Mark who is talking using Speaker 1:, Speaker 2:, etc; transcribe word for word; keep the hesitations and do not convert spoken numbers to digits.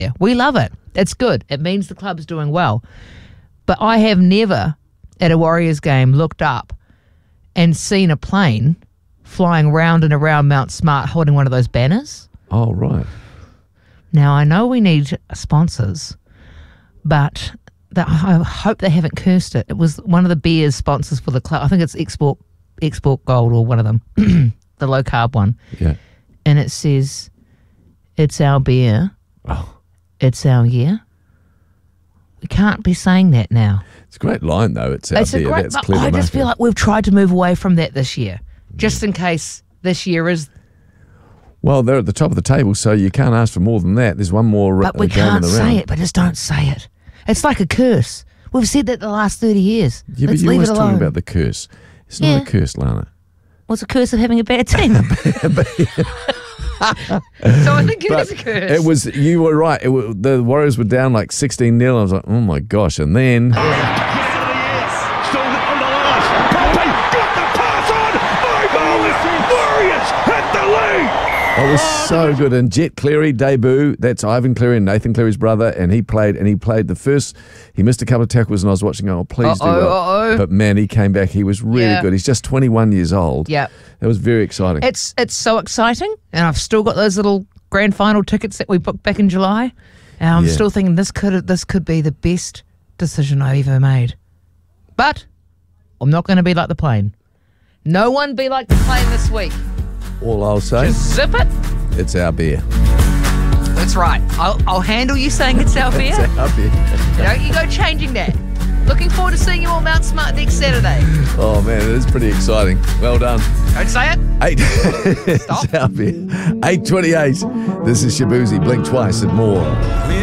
Speaker 1: We love it. It's good. It means the club's doing well. But I have never, at a Warriors game, looked up and seen a plane flying round and around Mount Smart holding one of those banners.
Speaker 2: Oh, right.
Speaker 1: Now, I know we need sponsors, but the, I hope they haven't cursed it. It was one of the beers sponsors for the club. I think it's Export Export Gold or one of them, the low-carb one.
Speaker 2: Yeah.
Speaker 1: And it says, it's our beer.
Speaker 2: Oh.
Speaker 1: It's our year. We can't be saying that now.
Speaker 2: It's a great line, though. It's out
Speaker 1: It's a
Speaker 2: there.
Speaker 1: great,
Speaker 2: That's
Speaker 1: but
Speaker 2: clever
Speaker 1: I just
Speaker 2: marketing.
Speaker 1: feel like we've tried to move away from that this year, just in case this year is.
Speaker 2: Well, they're at the top of the table, so you can't ask for more than that. There's one more
Speaker 1: But we
Speaker 2: uh, game in
Speaker 1: can't
Speaker 2: the
Speaker 1: say
Speaker 2: round.
Speaker 1: it, but just don't say it. It's like a curse. We've said that the last thirty years.
Speaker 2: Yeah, but
Speaker 1: Let's
Speaker 2: you're
Speaker 1: leave
Speaker 2: always
Speaker 1: it
Speaker 2: talking
Speaker 1: alone.
Speaker 2: about the curse. It's
Speaker 1: Yeah.
Speaker 2: not a curse, Lana.
Speaker 1: What's a curse of having a bad team? So I think it
Speaker 2: But
Speaker 1: is a curse.
Speaker 2: it was, you were right. It was, the Warriors were down like sixteen nil. I was like, oh my gosh. And then. It was so good. And Jet Cleary debut. That's Ivan Cleary and Nathan Cleary's brother, and he played. And he played the first. He missed a couple of tackles, and I was watching. Oh, please do
Speaker 1: Uh-oh,
Speaker 2: well.
Speaker 1: uh-oh.
Speaker 2: But man, he came back. He was really
Speaker 1: Yeah.
Speaker 2: good. He's just twenty-one years old.
Speaker 1: Yeah.
Speaker 2: That was very exciting.
Speaker 1: It's it's so exciting, and I've still got those little grand final tickets that we booked back in July. And I'm
Speaker 2: Yeah.
Speaker 1: still thinking this could this could be the best decision I've ever made. But I'm not going to be like the plane. No one be like the plane this week.
Speaker 2: All I'll say,
Speaker 1: Just zip it.
Speaker 2: it's our beer.
Speaker 1: That's right. I'll, I'll handle you saying it's our beer.
Speaker 2: It's our beer.
Speaker 1: Don't you go changing that. Looking forward to seeing you all Mount Smart next Saturday.
Speaker 2: Oh man, it is pretty exciting. Well done.
Speaker 1: Don't say it.
Speaker 2: Eight.
Speaker 1: Stop.
Speaker 2: It's our beer. eight twenty-eight. This is Shabuzi. Blink twice and more.